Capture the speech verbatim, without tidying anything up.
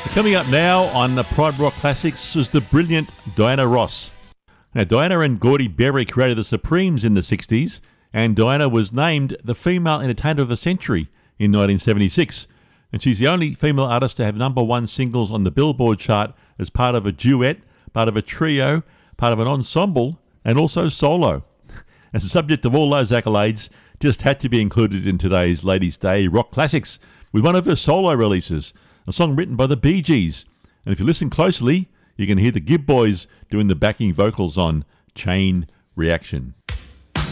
Coming up now on the Pride Rock Classics was the brilliant Diana Ross. Now, Diana and Gordy Berry created the Supremes in the sixties, and Diana was named the Female Entertainer of the Century in nineteen seventy-six. And she's the only female artist to have number one singles on the Billboard chart as part of a duet, part of a trio, part of an ensemble, and also solo. As the subject of all those accolades, just had to be included in today's Ladies' Day Rock Classics with one of her solo releases, a song written by the Bee Gees. And if you listen closely, you can hear the Gibb Boys doing the backing vocals on Chain Reaction.